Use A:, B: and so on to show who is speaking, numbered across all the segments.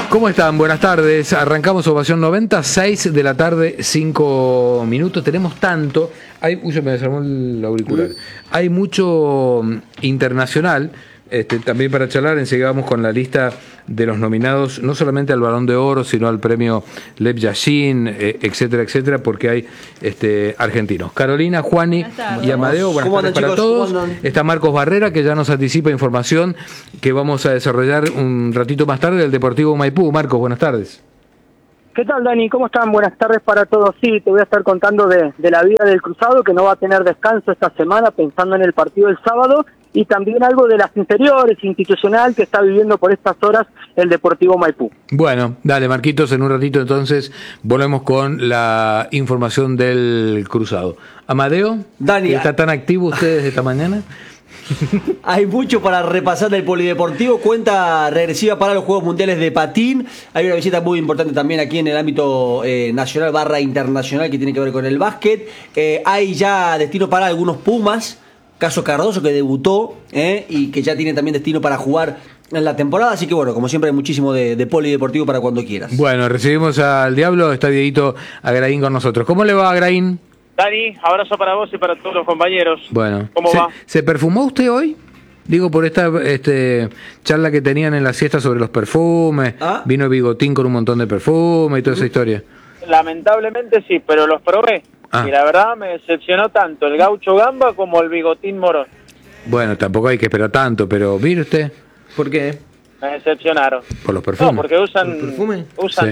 A: ¿Cómo están? Buenas tardes. Arrancamos Ovación 90, 6 de la tarde, 5 minutos. Tenemos tanto. Uy, se me desarmó el auricular. Hay mucho internacional. También para charlar, enseguida vamos con la lista de los nominados, no solamente al Balón de Oro, sino al premio Lev Yashin, etcétera, etcétera, porque hay argentinos. Carolina, Juani y Amadeo, buenas tardes para todos. Está Marcos Barrera, que ya nos anticipa información que vamos a desarrollar un ratito más tarde del Deportivo Maipú. Marcos, buenas tardes.
B: ¿Qué tal, Dani? ¿Cómo están? Buenas tardes para todos. Sí, te voy a estar contando de la vida del Cruzado, que no va a tener descanso esta semana, pensando en el partido del sábado, y también algo de las inferiores, institucional, que está viviendo por estas horas el Deportivo Maipú.
A: Bueno, dale, Marquitos, en un ratito entonces volvemos con la información del Cruzado. Amadeo,
C: Dani,
A: ¿está tan activo ustedes esta mañana?
C: Hay mucho para repasar del Polideportivo. Cuenta regresiva para los Juegos Mundiales de Patín. Hay una visita muy importante también aquí en el ámbito nacional / internacional que tiene que ver con el básquet. Hay ya destino para algunos Pumas. Caso Cardoso, que debutó y que ya tiene también destino para jugar en la temporada. Así que bueno, como siempre hay muchísimo de Polideportivo para cuando quieras.
A: Bueno, recibimos al Diablo. Está Dieguito Agraín con nosotros. ¿Cómo le va, Agraín?
D: Dani, abrazo para vos y para todos los compañeros.
A: Bueno,
D: ¿cómo va?
A: ¿Se perfumó usted hoy? Digo, por esta charla que tenían en la siesta sobre los perfumes. Vino Bigotín con un montón de perfumes y toda esa historia.
D: Lamentablemente sí, pero los probé. Y la verdad me decepcionó tanto el Gaucho Gamba como el Bigotín Morón.
A: Bueno, tampoco hay que esperar tanto, pero mire usted. ¿Por qué?
D: Me decepcionaron.
A: ¿Por los perfumes?
D: No, porque usan
A: Sí.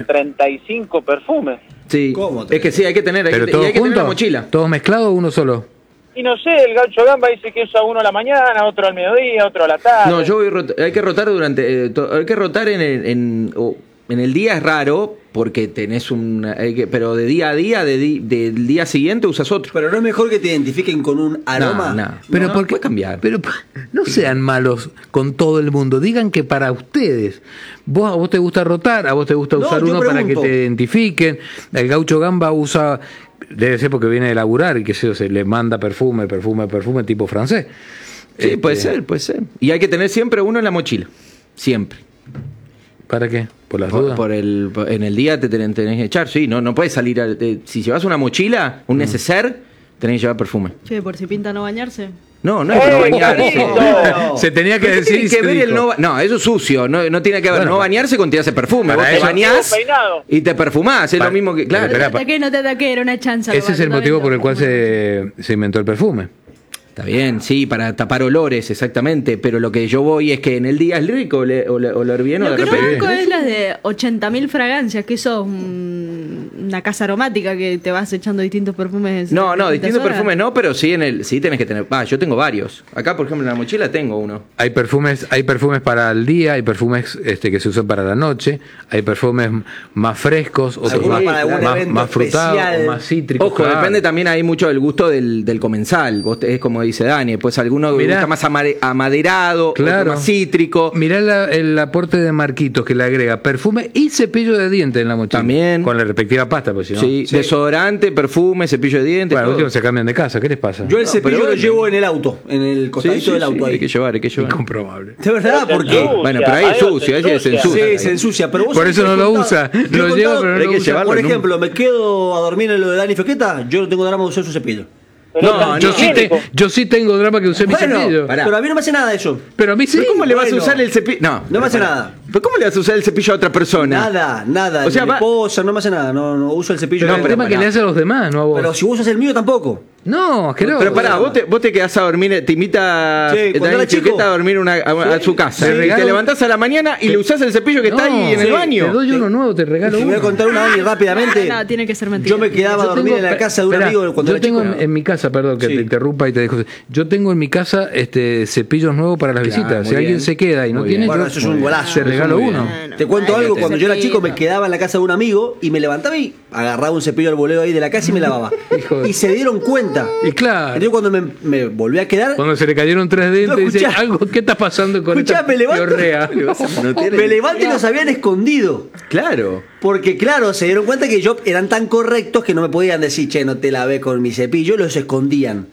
D: 35 perfumes.
E: Sí, es que sí, hay que tener,
A: ¿Pero todos juntos?
E: tener una mochila.
A: ¿Todos mezclados o uno solo?
D: Y no sé, el Gaucho Gamba dice que usa uno a la mañana, otro al mediodía, otro a la tarde.
E: No, hay que rotar hay que rotar en el día es raro porque tenés pero de día a día, del día siguiente usas otro.
C: Pero no es mejor que te identifiquen con un aroma.
E: No.
A: Pero ¿por qué
E: puede cambiar?
A: Pero no sean malos con todo el mundo. Digan que para ustedes, a vos te gusta rotar, a vos te gusta usar uno para que te identifiquen. El Gaucho Gamba usa, debe ser porque viene de laburar y que se le manda perfume tipo francés.
E: Sí, puede ser. Y hay que tener siempre uno en la mochila. Siempre.
A: ¿Para qué? ¿Por las dudas?
E: En el día te tenés que echar, sí, no puedes salir. Si llevas una mochila, un neceser, tenés que llevar perfume.
F: Che, por si pinta no bañarse.
E: No es que no bañarse.
A: Se tenía que decir.
E: Tiene que ver no, eso es sucio. No tiene que ver no bañarse con tirarse perfume. Vos te bañás y te perfumás. Es lo mismo que. Claro.
F: No te ataqué, era una chanza.
A: Ese es el motivo por el cual se inventó el perfume.
E: Está bien, sí, para tapar olores, exactamente, pero lo que yo voy es que en el día es rico oler bien o de repente.
F: Lo que no es las de 80.000 fragancias, que eso es una casa aromática que te vas echando distintos perfumes.
E: No, distintos perfumes no, pero sí sí tenés que tener. Yo tengo varios. Acá, por ejemplo, en la mochila tengo uno.
A: Hay perfumes para el día, hay perfumes que se usan para la noche, hay perfumes más frescos, otros más frutados, más cítricos.
E: Ojo, depende también ahí mucho del gusto del comensal. Vos es como dice Dani, pues alguno gusta más amaderado, otro más cítrico.
A: Mirá el aporte de Marquitos que le agrega perfume y cepillo de dientes en la mochila.
E: También.
A: Con la respectiva pasta, pues si no.
E: Sí, desodorante, perfume, cepillo de dientes.
A: Bueno, último se cambian de casa, ¿qué les pasa?
C: Yo el cepillo lo llevo en el auto, en el costadito del auto ahí.
E: Hay que llevar.
A: Incomprobable.
C: ¿De verdad? ¿Por qué?
E: Bueno, pero ahí es sucio, ahí se ensucia.
C: Sí, se ensucia, pero vos
A: por eso no lo usa. Lo lleva, pero no lo usa.
C: Por ejemplo, me quedo a dormir en lo de Dani Fequeta, yo no tengo drama de usar su cepillo.
A: Yo sí tengo drama que usé mi cepillo.
C: Pero a mí no me hace nada eso.
A: Pero a mí sí.
E: ¿Pero cómo le vas a usar el cepillo?
C: No me hace nada.
E: ¿Pero cómo le vas a usar el cepillo a otra persona?
C: Nada. O sea, mi esposa no me hace nada. No uso el cepillo.
A: No, pero el tema que le hace a los demás, no a vos.
C: Pero si vos usas el mío tampoco.
A: No, es que no.
E: Pero pará, vos te quedás a dormir, te invita Dani Chiqueta a dormir a su casa. Y te levantás a la mañana y le usás el cepillo que está ahí en el baño.
A: Te doy uno nuevo, te regalo uno.
C: Te voy a contar una Dani rápidamente.
F: No, tiene que ser mentira.
C: Yo me quedaba a dormir en la casa de un amigo cuando era chico.
A: Yo tengo en mi casa, perdón que te interrumpa y te dejo. Yo tengo en mi casa cepillos nuevos para las visitas. Si alguien se queda y no tiene,
C: bueno, eso es un golazo.
A: Te regalo uno.
C: Te cuento algo, cuando yo era chico me quedaba en la casa de un amigo y me levantaba y agarraba un cepillo al voleo ahí de la casa y me lavaba. Y se dieron cuenta.
A: Y claro.
C: Entonces cuando me volví a quedar,
A: cuando se le cayeron 3 dientes, dice, ¿qué está pasando con esta piorrea?
C: Me levanto y los habían escondido.
E: Claro.
C: Porque claro, se dieron cuenta que eran tan correctos que no me podían decir, che, no te lavé con mi cepillo, los escondían.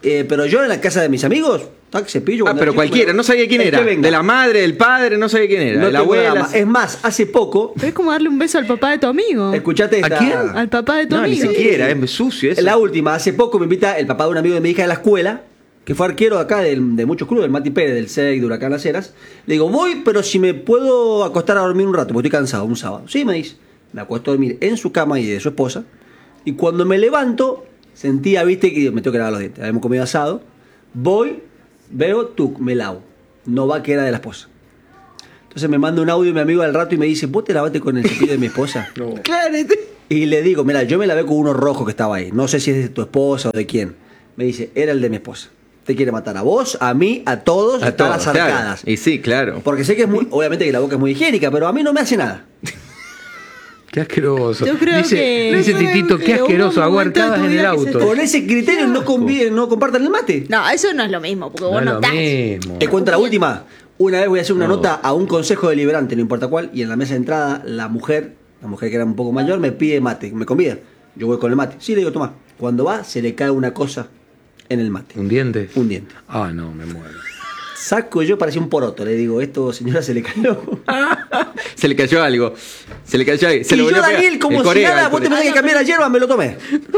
C: Pero yo en la casa de mis amigos, tac, cepillo.
E: Pero cualquiera, no sabía quién era. De la madre, del padre, no sabía quién era.
C: No
E: de la abuela.
C: Es más, hace poco.
F: Pero es como darle un beso al papá de tu amigo.
C: Escuchate esta.
A: ¿A quién?
F: Al papá de tu
E: No, ni
F: amigo.
E: siquiera, es sucio eso.
C: La última, hace poco me invita el papá de un amigo de mi hija de la escuela, que fue arquero de acá de muchos clubes, el Mati Pérez, del SEC, de Huracán Las Heras. Le digo, voy, pero si me puedo acostar a dormir un rato, porque estoy cansado, un sábado. Sí, me dice. Me acuesto a dormir en su cama y de su esposa. Y cuando me levanto, sentía, viste, que me tengo que lavar los dientes. Habíamos comido asado. Voy, veo, me lavo. No va que era de la esposa. Entonces me manda un audio mi amigo al rato y me dice, ¿vos te lavaste con el cepillo de mi esposa?
A: No.
C: Claro. Y le digo, mira, yo me lavé con uno rojo que estaba ahí. No sé si es de tu esposa o de quién. Me dice, era el de mi esposa. Te quiere matar a vos, a mí, a todos, a todas las arcadas.
E: Claro. Y sí, claro.
C: Porque sé que es muy, obviamente que la boca es muy higiénica, pero a mí no me hace nada.
A: Qué asqueroso.
F: Yo creo que-
A: dice Titito, qué
F: hubo un
A: asqueroso, hago
F: momento de tu
A: arcadas en el
F: vida que se
A: auto.
C: Con ese criterio no compartan el mate.
F: No, eso no es lo mismo, porque vos
A: No es
F: no
A: lo
F: estás.
A: mismo.
C: Te cuento la última. Una vez voy a hacer una
E: No.
C: nota a un consejo deliberante, no importa cuál, y en la mesa de entrada la mujer que era un poco mayor, me pide mate, me convida. Yo voy con el mate. Sí, le digo, toma. Cuando va, se le cae una cosa en el mate.
A: ¿Un diente?
C: Un diente.
A: Ah, no, me muero.
C: Saco yo, parecía un poroto. Le digo, esto, señora, se le cayó.
E: Se le cayó algo. Se le cayó algo. Se
C: Y
E: lo
C: yo,
E: volvió a pegar.
C: Daniel, como
E: El
C: si
E: Corea,
C: nada,
E: el
C: vos te
E: Corea.
C: tenés que cambiar la hierba, me lo tomé.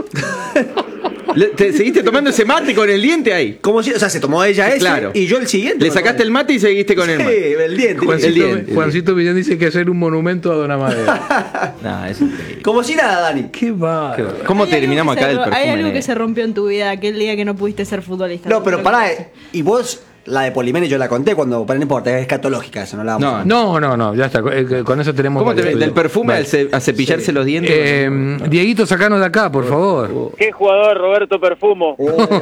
E: ¿Te seguiste tomando ese mate con el diente ahí?
C: Como si, o sea, se tomó ella ese
E: Claro.
C: y yo el siguiente.
E: Le sacaste el mate y seguiste con el
C: Sí,
E: mate.
C: el diente.
E: El diente.
A: Juancito Villán dice que hacer un monumento a Don Amadeo.
E: No, es increíble.
C: Como si nada, Dani.
A: Qué va.
E: ¿Cómo
F: Hay
E: terminamos
F: algo
E: acá
F: que
E: del
F: se-
E: perfume?
F: Hay algo que
E: negro?
F: se rompió en tu vida aquel día que no pudiste ser futbolista.
C: No, pero pará, y vos, la de Polimene yo la conté cuando, pero no importa, es escatológica, eso no la vamos
E: No,
A: No, no, ya está. Con eso tenemos.
E: ¿Cómo te
A: varios
E: del
A: estudios.
E: perfume
A: Vale.
E: a cepillarse los dientes?
A: Dieguito, sacanos de acá, por favor.
D: Qué jugador, Roberto Perfumo.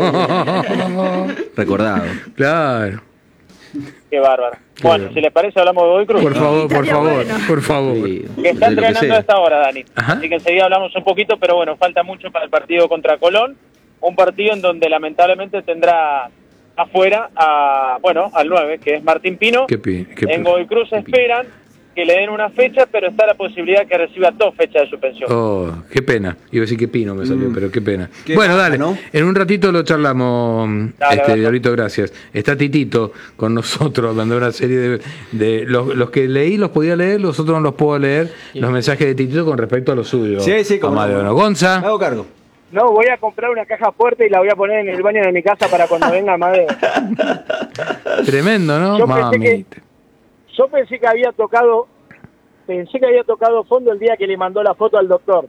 E: Recordado.
A: Claro.
D: Qué bárbaro. Bueno, si les parece, hablamos de Godoy Cruz.
A: Por favor, por
F: Estaría
A: favor,
F: bueno.
A: por favor.
E: Sí,
D: Que está
E: de lo que
D: entrenando
E: sea.
D: a esta hora, Dani.
A: Ajá.
D: Así que enseguida hablamos un poquito, pero bueno, falta mucho para el partido contra Colón. Un partido en donde lamentablemente tendrá afuera al 9, que es Martín Pino. En Godoy Cruz esperan que le den una fecha, pero está la posibilidad que reciba 2 fechas de suspensión.
A: Oh, qué pena. Iba a decir que pino me salió, pero qué pena.
C: Qué
A: Bueno,
C: baja,
A: dale.
C: ¿no?
A: En un ratito lo charlamos,
D: Dale.
A: Diablito, gracias. Está Titito con nosotros, dando una serie de los que leí los podía leer, los otros no los puedo leer. Los mensajes de Titito con respecto a lo suyo.
C: Sí, como
A: Amadeo,
C: no.
A: ¿no? Gonza.
C: Me hago cargo.
B: No, voy a comprar una caja fuerte y la voy a poner en el baño de mi casa para cuando venga Amadeo.
A: Tremendo, ¿no?
B: Yo pensé que había tocado fondo el día que le mandó la foto al doctor.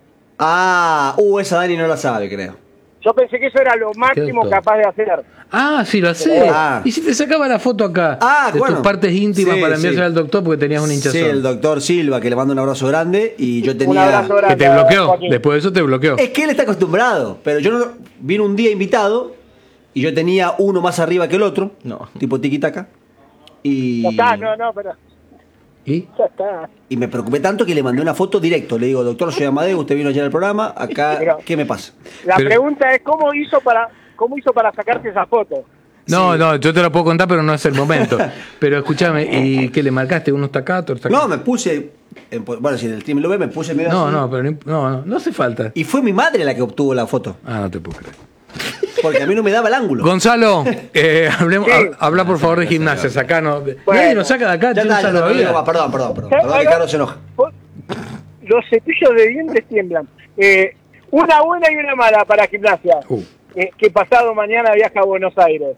C: Esa Dani no la sabe, creo.
B: Yo pensé que eso era lo máximo
A: doctor?
B: capaz de hacer.
A: Ah, sí, lo sé.
C: Ah.
A: Y si te sacaba la foto acá de
C: bueno.
A: tus partes íntimas
C: Sí,
A: para enviársela
C: sí.
A: al doctor porque tenías un hinchazón.
C: Sí, el doctor Silva, que le mando un abrazo grande, y yo tenía...
B: Un abrazo
A: Que
B: grande.
A: te bloqueó.
B: Joaquín.
A: Después de eso te bloqueó.
C: Es que él está acostumbrado, pero yo no... Vine un día invitado, y yo tenía uno más arriba que el otro,
E: No.
C: tipo tiki-taka, y...
B: Ya está, no, pero
A: ¿Y?
B: ya está.
C: Y me preocupé tanto que le mandé una foto directo. Le digo, doctor, soy Amadeo, usted vino ayer al programa, acá,
B: Pero-
C: ¿qué me pasa?
B: La
A: Pero-
B: pregunta es cómo hizo para sacarse esa foto.
A: No, no, yo te lo puedo contar, pero no es el momento. Pero escúchame, ¿y qué le marcaste? ¿Unos tacatos? otros tacatos?
C: No, me puse... bueno, si en el team lo ve, me puse medio así.
A: No, pero no hace falta.
C: Y fue mi madre la que obtuvo la foto,
A: Ah, no te puedo creer.
C: porque a mí no me daba el ángulo.
A: Gonzalo, hablemos,
B: Sí.
A: habla por favor de gimnasia, sacanos. Nadie nos saca de acá,
C: Ya
A: tiene
C: está,
A: un
C: ya
A: salvavidas.
C: digo, perdón,
B: Ahora-
C: que Carlos se enoja.
B: Los cepillos de dientes tiemblan. Una buena y una mala para gimnasia. Que pasado mañana viaja a Buenos Aires.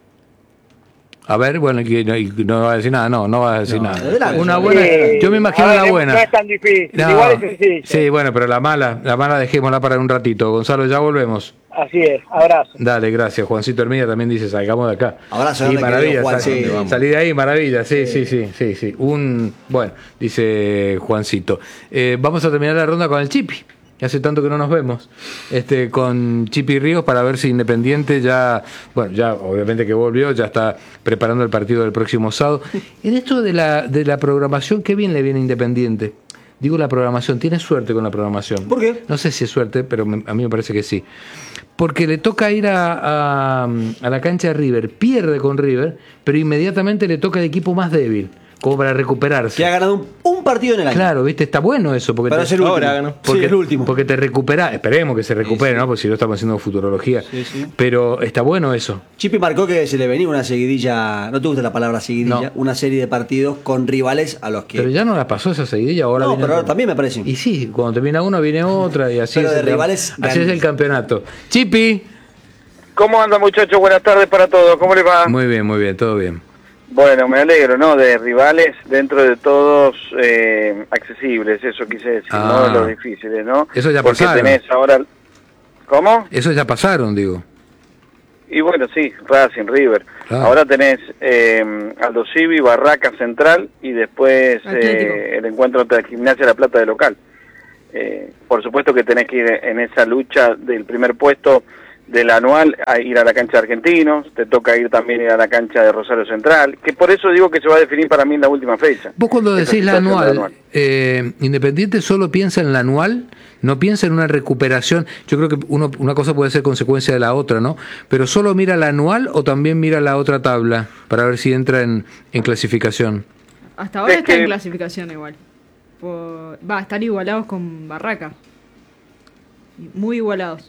A: A ver, bueno, y no va a decir nada, no va a decir nada.
C: adelante.
A: Una buena, yo me imagino
B: A ver,
A: la buena.
B: No es tan difícil,
A: No,
B: igual es sencillo.
A: sí, bueno, pero la mala dejémosla para un ratito. Gonzalo, ya volvemos.
B: Así es, abrazo.
A: Dale, gracias. Juancito Hermida también dice, salgamos de acá.
C: Abrazo
A: Sí,
C: grande,
A: maravilla,
C: querido Juan, sí,
E: vamos.
A: salí de ahí, maravilla, sí. Bueno, dice Juancito. Vamos a terminar la ronda con el Chipi. Hace tanto que no nos vemos. Con Chipi Ríos para ver si Independiente ya obviamente que volvió, ya está preparando el partido del próximo sábado. En esto de la programación, qué bien le viene a Independiente. Digo la programación, tiene suerte con la programación.
C: ¿Por qué?
A: No sé si es suerte, pero a mí me parece que sí. Porque le toca ir a la cancha de River, pierde con River, pero inmediatamente le toca el equipo más débil, como para recuperarse.
C: Que ha ganado un partido en el año.
A: Claro, viste, está bueno eso. Porque
C: para ser el último.
E: ¿no?
A: Porque,
C: el último.
A: Porque te recupera, esperemos que se recupere, ¿no? Porque si no estamos haciendo futurología.
C: Sí.
A: Pero está bueno eso.
C: Chipi marcó que se le venía una seguidilla, no te gusta la palabra seguidilla,
A: No.
C: una serie de partidos con rivales a los que...
A: Pero ya no la pasó esa seguidilla, ahora
C: no,
A: viene
C: pero ahora
A: otra.
C: también me parece.
A: Y sí, cuando termina uno viene otra y así
C: Pero
A: es
C: de
A: el,
C: rivales
A: así
C: grandes.
A: es el campeonato. Chipi.
G: ¿Cómo anda, muchachos? Buenas tardes para todos. ¿Cómo les va?
A: Muy bien, todo bien.
G: Bueno, me alegro, ¿no? De rivales dentro de todos accesibles, eso quise decir, no de los difíciles, ¿no?
A: Eso ya
G: Porque
A: pasaron.
G: tenés ahora... ¿Cómo?
A: Eso ya pasaron, digo.
G: Y bueno, sí, Racing, River.
A: Claro.
G: Ahora tenés Aldo Civi, Barraca Central y después el encuentro de Gimnasia La Plata de local. Por supuesto que tenés que ir en esa lucha del primer puesto del anual a ir a la cancha de Argentinos, te toca ir también a la cancha de Rosario Central, que por eso digo que se va a definir para mí en la última fecha.
A: Vos cuando
G: Esa
A: decís la
G: situación
A: anual, Independiente solo piensa en la anual, no piensa en una recuperación. Yo creo que una cosa puede ser consecuencia de la otra, ¿no? Pero solo mira la anual o también mira la otra tabla para ver si entra en clasificación.
F: Hasta ahora
G: Es
F: está
G: que-
F: en clasificación igual. Están igualados con Barraca. Muy igualados.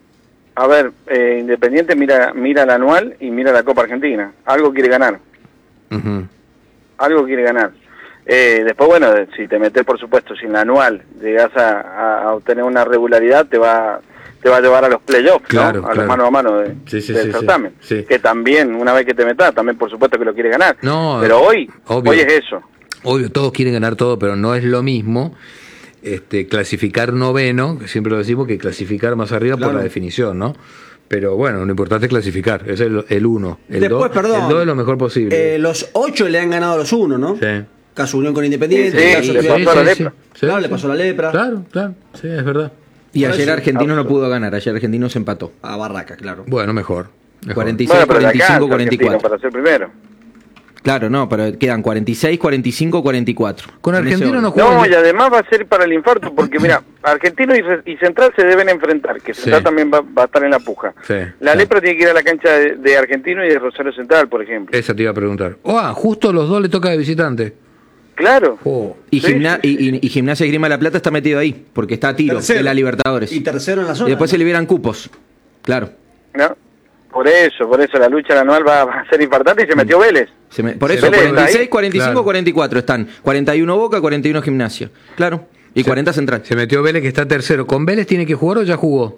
G: A ver, Independiente mira la anual y mira la Copa Argentina. Algo quiere ganar.
A: Ujú.
G: Algo quiere ganar. Después, bueno, si te metes, por supuesto, si en la anual llegas a obtener una regularidad, te va a llevar a los playoffs,
A: Claro,
G: ¿no? A
A: claro.
G: los mano a mano del
A: Sí,
G: certamen.
A: sí.
G: Que también, una vez que te metas, también, por supuesto, que lo quiere ganar.
A: No,
G: pero hoy
A: obvio.
G: es eso.
A: Obvio, todos quieren ganar todo, pero no es lo mismo clasificar noveno, que siempre lo decimos, que clasificar más arriba por la definición, ¿no? Pero bueno, lo importante es clasificar, ese es el 1. El
C: Después,
A: 2
C: perdón.
A: el 2 es lo mejor posible.
C: Los 8 le han ganado a los 1, ¿no?
A: Sí.
C: Caso Unión con Independiente.
G: Sí,
C: caso
G: le
C: Estudiantes.
G: pasó a la lepra.
C: Claro, le pasó la lepra.
A: Claro, sí, es verdad.
E: Y
C: Por
E: ayer
C: eso,
E: Argentino no pudo ganar, ayer Argentino se empató.
C: A Barraca, claro.
A: Bueno, mejor.
E: 46,
G: Bueno, pero la
E: 45,
G: alcanza
E: 44.
G: Argentino para ser primero.
E: Claro, no, pero quedan 46, 45, 44.
A: Con
E: En ese
A: Argentino
E: orden.
A: no juega.
G: No, y además va a ser para el infarto, porque mira, Argentino y Central se deben enfrentar, que Central
A: Sí.
G: también va a estar en la puja.
A: Sí,
G: La
A: sí.
G: lepra tiene que ir a la cancha de Argentino y de Rosario Central, por ejemplo.
A: Esa te iba a preguntar. Justo a los dos le toca de visitante.
G: Claro.
E: Y,
G: Sí,
E: y Gimnasia y Grima La Plata está metido ahí, porque está a tiro
C: Tercero.
E: de la Libertadores.
C: Y tercero en la
E: Y
C: zona.
E: después se liberan cupos. Claro.
G: ¿No? Por eso la lucha anual va a ser infartante y se metió Vélez.
E: Por
A: Sí,
E: eso,
G: Vélez está
E: 46,
G: ahí.
E: 45,
A: Claro.
E: 44 están. 41 Boca, 41 Gimnasia. Claro. Y 40 Central.
A: Se metió Vélez, que está tercero. ¿Con Vélez tiene que jugar o ya jugó?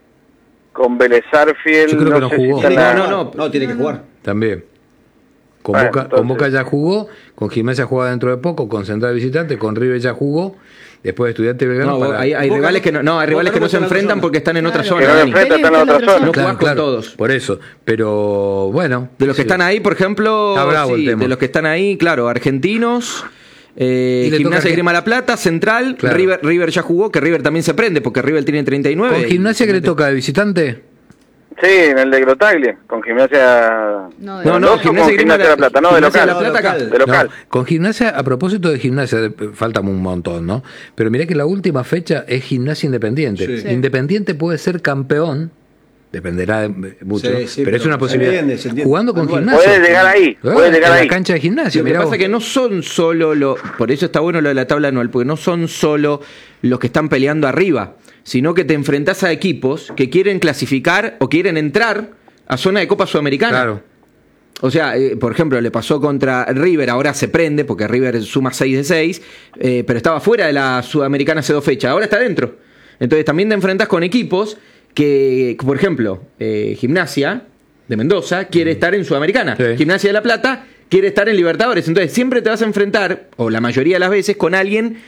G: Con Vélez Arfield,
A: Yo creo que no
G: sé si
A: jugó.
G: está en la-
C: No, tiene que jugar.
A: También. Con,
G: Bueno,
A: Boca,
G: entonces-
A: con Boca ya jugó, con Gimnasia juega dentro de poco, con Central visitante, con River ya jugó, después Estudiante Belgrano.
E: No,
A: para-
E: hay
C: Boca
E: rivales que no, hay
C: Boca
E: rivales que
C: no
E: no se
C: está en la otra
E: enfrentan
C: zona.
E: porque están en otra
F: Claro.
E: zona.
G: Que no
E: Dani.
G: enfrenta, está en la otra zona.
E: No
A: Claro,
E: jugás
A: claro,
E: con todos.
A: por eso. Pero bueno.
E: De los que
A: sí.
E: están ahí, por ejemplo,
A: Está bravo el
E: sí,
A: tema.
E: de los que están ahí, claro, Argentinos,
A: le toca
E: Gimnasia
A: que-
E: Grima La Plata, Central,
A: Claro.
E: River ya jugó, que River también se prende, porque River tiene 39.
A: ¿Con
E: y-
A: Gimnasia que le toca de visitante?
G: Sí, en el de Grotaglia, con Gimnasia...
F: No,
E: No,
G: Mendoza,
E: Gimnasia
G: con
E: Grima
G: Gimnasia La Plata, no, de
E: Gimnasia
G: local.
E: La Plata acá.
G: De local.
A: No, con Gimnasia, a propósito de Gimnasia, falta un montón, ¿no? Pero mirá que la última fecha es Gimnasia Independiente.
C: Sí.
A: Independiente puede ser campeón, dependerá de mucho,
C: Sí, sí,
A: pero es
C: pero
A: una posibilidad.
C: se entiende.
A: Jugando con
C: Igual.
A: Gimnasia.
G: Puede llegar ahí, puede llegar
A: en
G: ahí.
A: la cancha de Gimnasia,
E: Lo que
A: mirá
E: pasa
A: vos.
E: es que no son solo por eso está bueno lo de la tabla anual, porque no son solo los que están peleando arriba, sino que te enfrentás a equipos que quieren clasificar o quieren entrar a zona de Copa Sudamericana.
A: Claro.
E: O sea, por ejemplo, le pasó contra River, ahora se prende, porque River suma 6 de 6, pero estaba fuera de la Sudamericana hace 2 fechas, ahora está dentro. Entonces también te enfrentas con equipos que, por ejemplo, Gimnasia de Mendoza quiere estar en Sudamericana,
A: Sí.
E: Gimnasia de La Plata quiere estar en Libertadores, entonces siempre te vas a enfrentar, o la mayoría de las veces, con alguien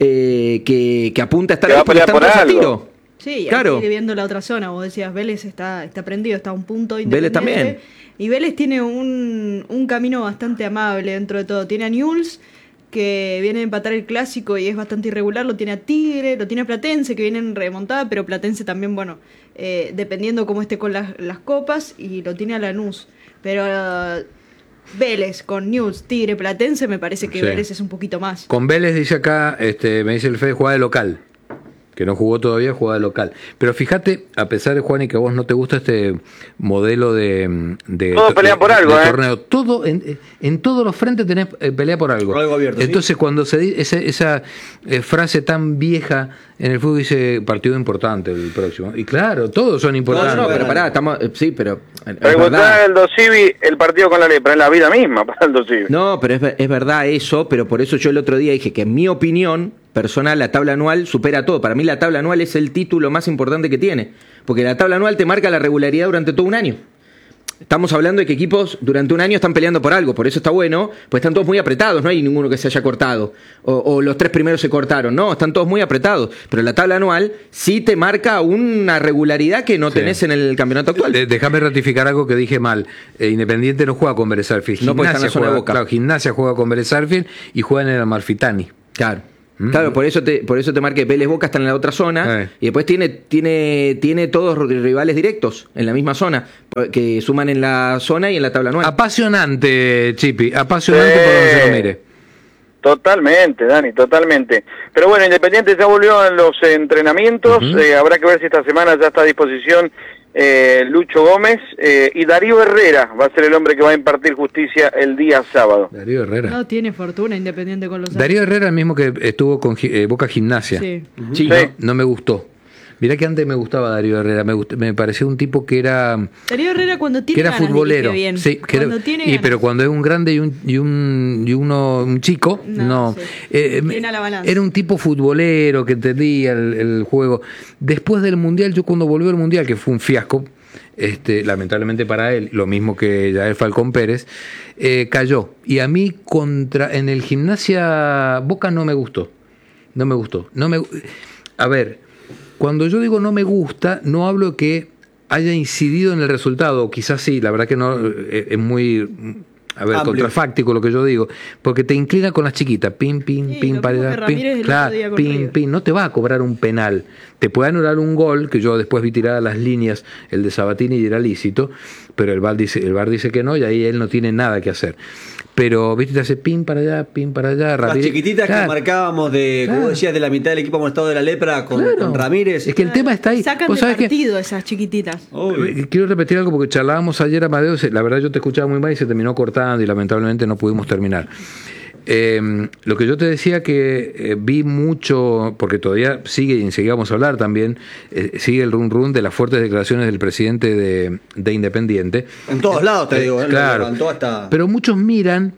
E: que apunta a estar
G: Que va
E: ahí
G: a
E: porque
G: pelear
E: están
G: por
E: todos a
G: algo.
E: tiro.
F: Sí,
E: Claro.
F: aquí viendo la otra zona, vos decías, Vélez está prendido, está a un punto
E: Vélez también.
F: Independiente. Y Vélez tiene un camino bastante amable dentro de todo. Tiene a Newell's, que viene a empatar el clásico y es bastante irregular. Lo tiene a Tigre, lo tiene a Platense, que viene en remontada, pero Platense también, bueno, dependiendo cómo esté con las copas, y lo tiene a Lanús. Pero Vélez con Newell's, Tigre, Platense, me parece que
A: Sí.
F: Vélez es un poquito más.
A: Con Vélez, dice acá, me dice el Fede, juega de local. que no jugó todavía, jugaba de local. Pero fíjate, a pesar de, Juan, y que a vos no te gusta este modelo de
G: todos pelean por algo,
A: torneo, todo en todos los frentes tenés pelea por algo.
C: Algo abierto,
A: entonces, cuando se dice esa frase tan vieja en el fútbol, dice partido importante el próximo. Y claro, todos son importantes.
E: No, pero pará, estamos, sí, pero
G: preguntar al Dosivi el partido con la lepra, es la vida misma para el Dosivi.
E: No, pero es verdad eso, pero por eso yo el otro día dije que en mi opinión personal la tabla anual supera todo. Para mí la tabla anual es el título más importante que tiene, porque la tabla anual te marca la regularidad durante todo un año. Estamos hablando de que equipos durante un año están peleando por algo, por eso está bueno, pues están todos muy apretados, no hay ninguno que se haya cortado, o los 3 primeros se cortaron, no, están todos muy apretados, pero la tabla anual sí te marca una regularidad que no tenés en el campeonato actual.
A: Déjame ratificar algo que dije mal. Independiente no juega con Vélez Sarsfield, Gimnasia juega con Vélez Sarsfield y juega en el Amalfitani.
E: Claro. Claro, por eso te marqué. Vélez Boca está en la otra zona y después tiene todos rivales directos en la misma zona que suman en la zona y en la tabla anual.
A: Apasionante, Chipi, apasionante por donde se lo mire.
G: Totalmente, Dani, totalmente. Pero bueno, Independiente ya volvió a los entrenamientos, habrá que ver si esta semana ya está a disposición Lucho Gómez, y Darío Herrera va a ser el hombre que va a impartir justicia el día sábado.
A: Darío Herrera.
F: No tiene fortuna Independiente con los
A: Darío Herrera, el mismo que estuvo con Boca Gimnasia.
F: Sí.
A: Sí. No me gustó. Mirá que antes me gustaba Darío Herrera, me parecía un tipo que era...
F: Darío Herrera cuando tiene
A: que era
F: ganas,
A: futbolero,
F: bien.
A: Sí, pero cuando es un grande y un chico, no.
F: Sí.
A: Era un tipo futbolero que entendía el juego. Después del Mundial, yo cuando volvió al Mundial, que fue un fiasco, lamentablemente para él, lo mismo que Yael Falcón Pérez, cayó. Y a mí en el Gimnasia Boca no me gustó. A ver, cuando yo digo no me gusta, no hablo de que haya incidido en el resultado, quizás sí, la verdad que no, es muy contrafáctico lo que yo digo, porque te inclina con las chiquitas, pin, para allá, pin, no te va a cobrar un penal, te puede anular un gol, que yo después vi tiradas las líneas, el de Sabatini y era lícito, pero el VAR dice que no, y ahí él no tiene nada que hacer. Pero, viste, te hace pin para allá, Ramírez.
C: Las chiquititas que marcábamos como decías, de la mitad del equipo amonestado de la lepra con Ramírez.
A: Es que el tema está ahí.
F: Sacan de partido esas chiquititas.
A: Quiero repetir algo porque charlábamos ayer, Amadeo, la verdad yo te escuchaba muy mal y se terminó cortando y lamentablemente no pudimos terminar. Lo que yo te decía que vi mucho, porque todavía sigue y enseguida vamos a hablar también, sigue el run de las fuertes declaraciones del presidente de Independiente.
C: En todos lados te digo,
A: claro, pero muchos miran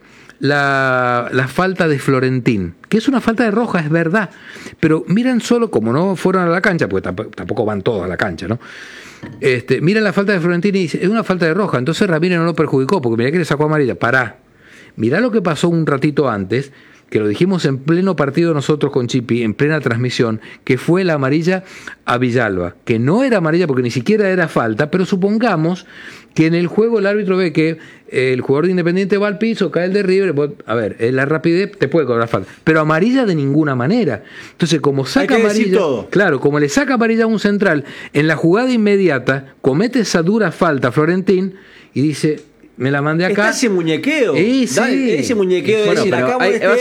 A: la falta de Florentín, que es una falta de roja, es verdad, pero miran solo, como no fueron a la cancha, porque tampoco van todos a la cancha, ¿no? Miran la falta de Florentín y dicen, es una falta de roja, entonces Ramírez no lo perjudicó, porque mirá que le sacó amarilla, pará. Mirá lo que pasó un ratito antes, que lo dijimos en pleno partido nosotros con Chipi, en plena transmisión, que fue la amarilla a Villalba, que no era amarilla porque ni siquiera era falta, pero supongamos que en el juego el árbitro ve que el jugador de Independiente va al piso, cae el de River, a ver, la rapidez te puede cobrar falta, pero amarilla de ninguna manera. Entonces, como saca amarilla, claro, como le saca amarilla a un central, en la jugada inmediata comete esa dura falta Florentín y dice... Me la mandé acá.
C: Está ese muñequeo.
A: Sí.
C: Ese muñequeo de decir,
E: va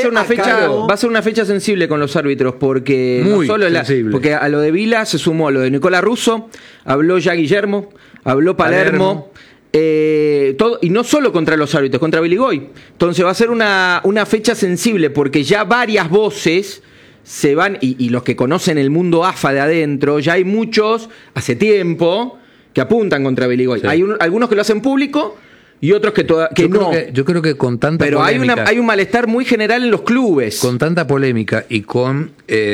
E: a ser una fecha sensible con los árbitros, porque
A: muy
E: no solo porque a lo de Vila se sumó lo de Nicolás Russo, habló ya Guillermo, habló Palermo. Todo, y no solo contra los árbitros, contra Biligoy. Entonces va a ser una fecha sensible, porque ya varias voces se van, y los que conocen el mundo AFA de adentro, ya hay muchos hace tiempo que apuntan contra Biligoy. Sí. Hay algunos que lo hacen público y otros que no.
A: Yo creo que con tanta
E: polémica... Pero hay un malestar muy general en los clubes.
A: Con tanta polémica y con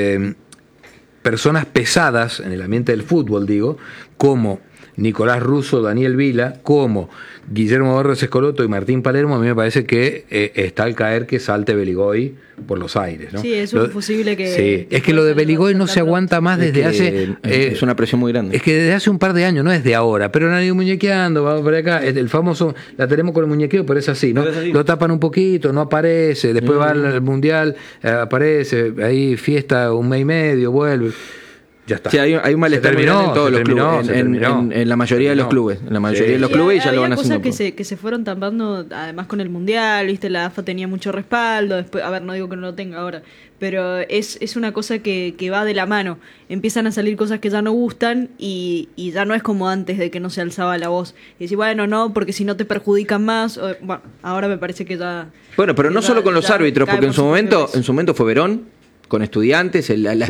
A: personas pesadas en el ambiente del fútbol, digo, como Nicolás Russo, Daniel Vila, como Guillermo Borges Escoloto y Martín Palermo, a mí me parece que está al caer que salte Beligoy por los aires, ¿no?
F: Sí, es un posible que...
A: Sí, es que lo de Beligoy no se aguanta más desde hace...
E: es una presión muy grande.
A: Es que desde hace un par de años, no es de ahora, pero nadie muñequeando, vamos por acá, el famoso, la tenemos con el muñequeo, pero es así, ¿no? Lo tapan un poquito, no aparece, después va al Mundial, aparece, ahí fiesta un mes y medio, vuelve... ya está.
E: Sí, hay un malestar muy grande en todos los clubes, en la mayoría de los clubes. En la mayoría de los clubes ya lo van haciendo.
F: Había cosas que se fueron tampando, además con el Mundial, viste, la AFA tenía mucho respaldo, después, a ver, no digo que no lo tenga ahora, pero es una cosa que va de la mano. Empiezan a salir cosas que ya no gustan y ya no es como antes de que no se alzaba la voz. Y decís, bueno, no, porque si no te perjudican más. Bueno, ahora me parece que ya...
E: Bueno, pero no solo con los árbitros, porque en su momento fue Verón, con Estudiantes,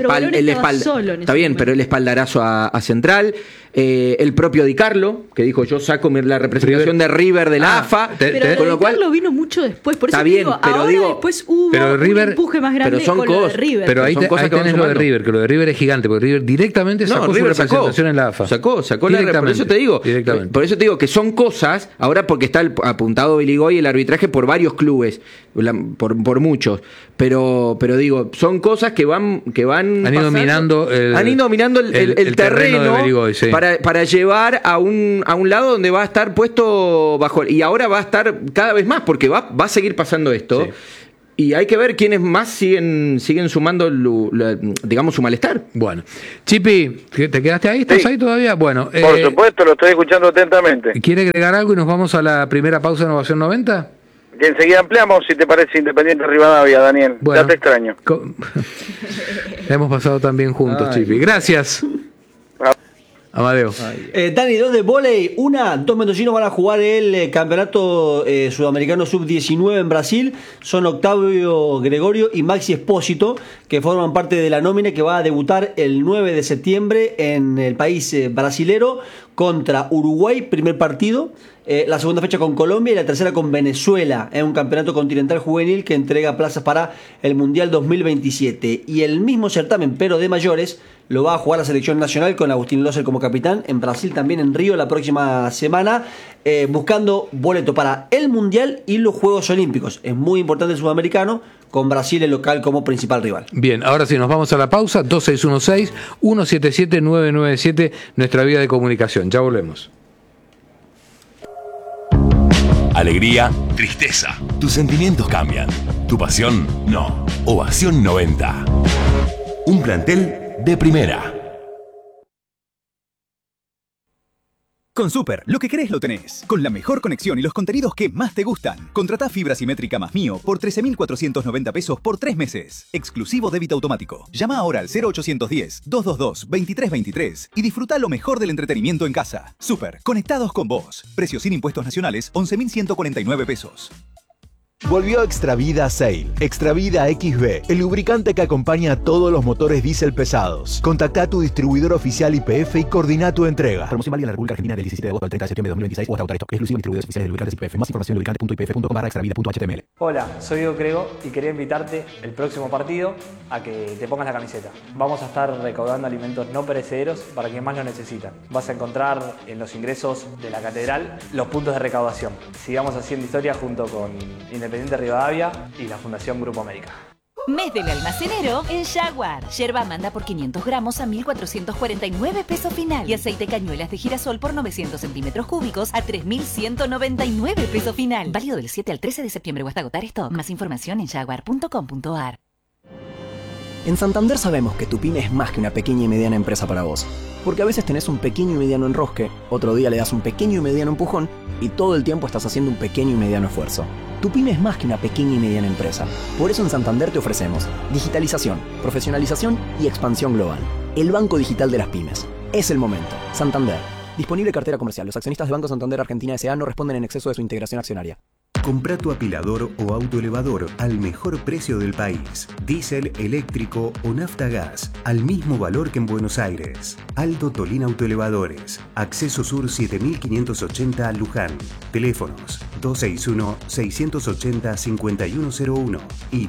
E: está bien, pero el espaldarazo a Central, el propio Di Carlo, que dijo yo saco la representación de River de la AFA,
F: con lo cual Di Carlo vino mucho después, por eso
E: está bien, pero
F: después hubo un empuje más grande con lo de River.
A: Pero ahí tenés lo de River, que lo de River es gigante, porque River directamente sacó su representación en la AFA.
E: Sacó por eso te digo que son cosas, ahora porque está apuntado Billy Goy el arbitraje por varios clubes, por muchos, pero digo, son cosas que van
A: han ido minando
E: el terreno de Berigoy, sí. para llevar a un lado donde va a estar puesto bajo, y ahora va a estar cada vez más porque va a seguir pasando esto. Sí. Y hay que ver quiénes más siguen sumando, digamos, su malestar.
A: Bueno. Chipi, ¿te quedaste ahí? ¿Estás ahí todavía? Bueno.
G: Por supuesto, lo estoy escuchando atentamente.
A: ¿Quiere agregar algo y nos vamos a la primera pausa de Ovación 90?
G: Que enseguida ampliamos, si te parece, Independiente Rivadavia, Daniel.
A: Bueno,
G: ya te extraño.
A: Hemos pasado también juntos, Chipi. Gracias. Amadeo.
C: Dani, dos de vóley. Dos mendocinos van a jugar el campeonato sudamericano sub-19 en Brasil. Son Octavio Gregorio y Maxi Espósito, que forman parte de la nómina que va a debutar el 9 de septiembre en el país brasilero contra Uruguay, primer partido. La segunda fecha con Colombia y la tercera con Venezuela, en un campeonato continental juvenil que entrega plazas para el Mundial 2027. Y el mismo certamen, pero de mayores, lo va a jugar la selección nacional con Agustín Losser como capitán, en Brasil también, en Río la próxima semana, buscando boleto para el Mundial y los Juegos Olímpicos. Es muy importante el sudamericano, con Brasil el local como principal rival.
A: Bien, ahora sí, nos vamos a la pausa. 2616-177-997, nuestra vía de comunicación. Ya volvemos.
H: Alegría, tristeza. Tus sentimientos cambian. Tu pasión, no. Ovación 90. Un plantel de primera.
I: Con Super, lo que querés lo tenés. Con la mejor conexión y los contenidos que más te gustan. Contratá fibra simétrica más Mío por 13.490 pesos por 3 meses. Exclusivo débito automático. Llama ahora al 0810-222-2323 y disfruta lo mejor del entretenimiento en casa. Super, conectados con vos. Precio sin impuestos nacionales, 11.149 pesos.
J: Volvió Extravida Sail. Extravida XB, el lubricante que acompaña a todos los motores diésel pesados. Contacta a tu distribuidor oficial YPF y coordina tu entrega.
K: Promoción válida en la República Argentina del 17 de agosto al 30 de septiembre de 2026 o hasta agotar stock. Exclusivo en distribuidores oficiales de lubricantes YPF. Más información en lubricante.ypf.com/extravida.html.
L: Hola, soy Diego Crego y quería invitarte el próximo partido a que te pongas la camiseta. Vamos a estar recaudando alimentos no perecederos para quienes más lo necesitan. Vas a encontrar en los ingresos de la catedral los puntos de recaudación. Sigamos haciendo historia junto con Independiente Rivadavia y la Fundación Grupo América.
M: Mes del almacenero en Jaguar. Yerba manda por 500 gramos a 1.449 pesos final. Y aceite cañuelas de girasol por 900 centímetros cúbicos a 3.199 pesos final. Válido del 7 al 13 de septiembre o hasta agotar stock. Más información en jaguar.com.ar.
N: En Santander sabemos que tu pyme es más que una pequeña y mediana empresa para vos. Porque a veces tenés un pequeño y mediano enrosque, otro día le das un pequeño y mediano empujón y todo el tiempo estás haciendo un pequeño y mediano esfuerzo. Tu pyme es más que una pequeña y mediana empresa. Por eso en Santander te ofrecemos digitalización, profesionalización y expansión global. El banco digital de las pymes. Es el momento. Santander. Disponible cartera comercial. Los accionistas de Banco Santander Argentina S.A. no responden en exceso de su integración accionaria.
O: Comprá tu apilador o autoelevador al mejor precio del país. Diésel, eléctrico o nafta gas, al mismo valor que en Buenos Aires. Aldo Tolín Autoelevadores. Acceso Sur 7580 Luján. Teléfonos 261-680-5101 y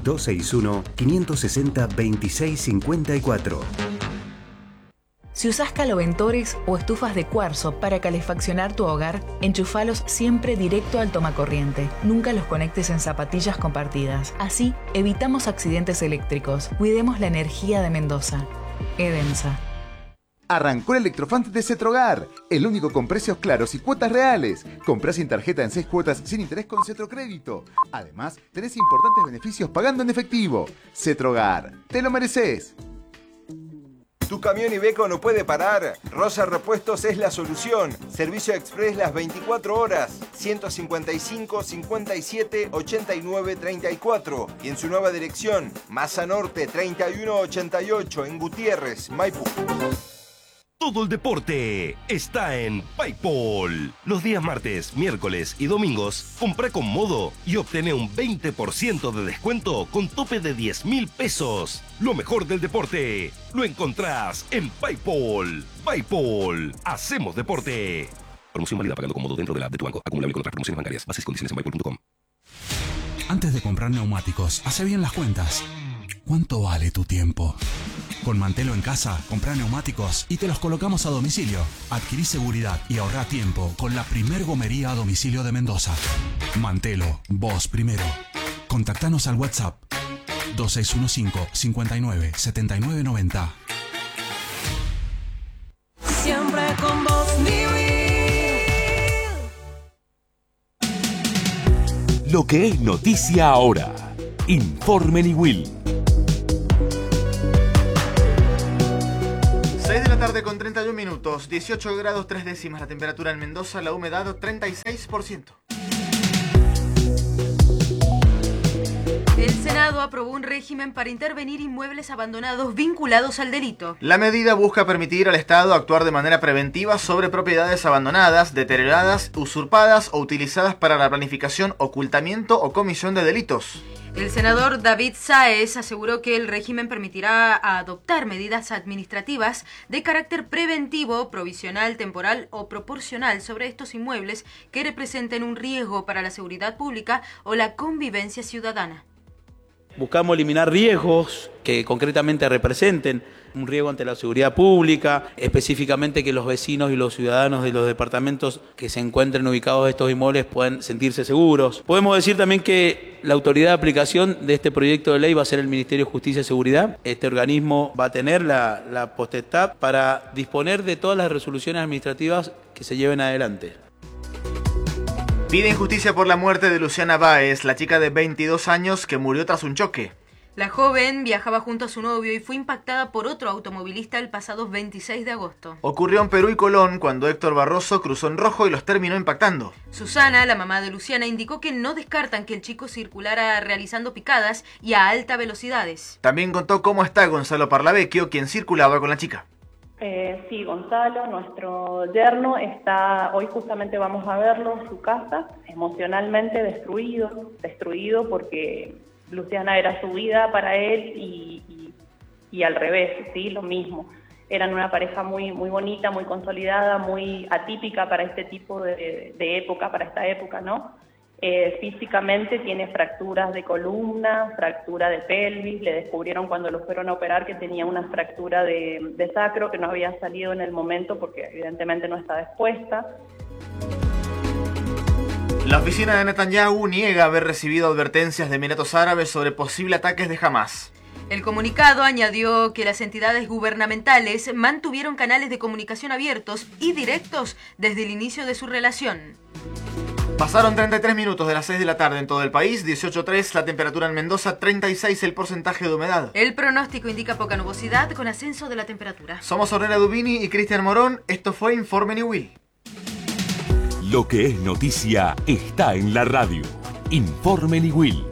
O: 261-560-2654.
P: Si usás caloventores o estufas de cuarzo para calefaccionar tu hogar, enchufalos siempre directo al tomacorriente. Nunca los conectes en zapatillas compartidas. Así, evitamos accidentes eléctricos. Cuidemos la energía de Mendoza. Edensa.
Q: Arrancó el Electrofund de Cetrogar, el único con precios claros y cuotas reales. Comprá sin tarjeta en 6 cuotas sin interés con Cetrocrédito. Además, tenés importantes beneficios pagando en efectivo. Cetrogar, te lo mereces.
R: ¿Tu camión Iveco no puede parar? Rosa Repuestos es la solución. Servicio express las 24 horas. 155 57 89 34. Y en su nueva dirección, Masa Norte 3188 en Gutiérrez, Maipú.
H: Todo el deporte está en PayPal. Los días martes, miércoles y domingos, compra con Modo y obtené un 20% de descuento con tope de 10.000 pesos. Lo mejor del deporte lo encontrás en PayPal. PayPal, hacemos deporte. Promoción válida pagando con Modo dentro de la app de tu banco. Acumulable con otras promociones bancarias. Bases y condiciones en paypal.com.
S: Antes de comprar neumáticos, hace bien las cuentas. ¿Cuánto vale tu tiempo? Con Mantelo en casa, comprá neumáticos y te los colocamos a domicilio. Adquirí seguridad y ahorrá tiempo con la primer gomería a domicilio de Mendoza. Mantelo, vos primero. Contactanos al WhatsApp 2615 59 79 90.
T: Siempre con vos, mi Will.
H: Lo que es noticia ahora. Informe Ni Will.
U: 6 de la tarde con 31 minutos, 18 grados 3 décimas la temperatura en Mendoza, la humedad 36%.
V: El Senado aprobó un régimen para intervenir inmuebles abandonados vinculados al delito.
U: La medida busca permitir al Estado actuar de manera preventiva sobre propiedades abandonadas, deterioradas, usurpadas o utilizadas para la planificación, ocultamiento o comisión de delitos.
V: El senador David Sáez aseguró que el régimen permitirá adoptar medidas administrativas de carácter preventivo, provisional, temporal o proporcional sobre estos inmuebles que representen un riesgo para la seguridad pública o la convivencia ciudadana.
W: Buscamos eliminar riesgos que concretamente representen un riesgo ante la seguridad pública, específicamente que los vecinos y los ciudadanos de los departamentos que se encuentren ubicados en estos inmuebles puedan sentirse seguros. Podemos decir también que la autoridad de aplicación de este proyecto de ley va a ser el Ministerio de Justicia y Seguridad. Este organismo va a tener la potestad para disponer de todas las resoluciones administrativas que se lleven adelante.
U: Piden justicia por la muerte de Luciana Báez, la chica de 22 años que murió tras un choque.
V: La joven viajaba junto a su novio y fue impactada por otro automovilista el pasado 26 de agosto.
U: Ocurrió en Perú y Colón cuando Héctor Barroso cruzó en rojo y los terminó impactando.
V: Susana, la mamá de Luciana, indicó que no descartan que el chico circulara realizando picadas y a altas velocidades.
U: También contó cómo está Gonzalo Parlavecchio, quien circulaba con la chica.
X: Sí, Gonzalo, nuestro yerno, hoy justamente vamos a verlo en su casa, emocionalmente destruido porque Luciana era su vida para él y al revés, sí, lo mismo. Eran una pareja muy bonita, muy consolidada, muy atípica para este tipo de época, para esta época, ¿no? Físicamente tiene fracturas de columna, fractura de pelvis, le descubrieron cuando lo fueron a operar que tenía una fractura de sacro que no había salido en el momento porque evidentemente no estaba expuesta.
U: La oficina de Netanyahu niega haber recibido advertencias de Emiratos Árabes sobre posibles ataques de Hamás.
V: El comunicado añadió que las entidades gubernamentales mantuvieron canales de comunicación abiertos y directos desde el inicio de su relación.
U: Pasaron 33 minutos de las 6 de la tarde en todo el país, 18.3 la temperatura en Mendoza, 36 el porcentaje de humedad.
V: El pronóstico indica poca nubosidad con ascenso de la temperatura.
U: Somos Ornella Dubini y Cristian Morón, esto fue Informe Ni Will.
H: Lo que es noticia está en la radio. Informe Ni Will.